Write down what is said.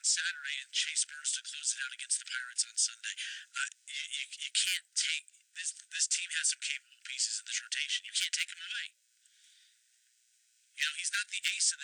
Saturday and Chase Burns to close it out against the Pirates on Sunday. You can't take this team has some capable pieces in this rotation. You can't take him away. You know, he's not the ace of